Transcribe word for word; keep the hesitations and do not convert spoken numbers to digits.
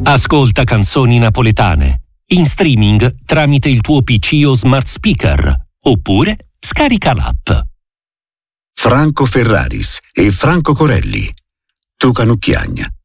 Ascolta canzoni napoletane in streaming tramite il tuo P C o smart speaker oppure scarica l'app. Franco Ferraris e Franco Corelli. Tuca Nucchiagna.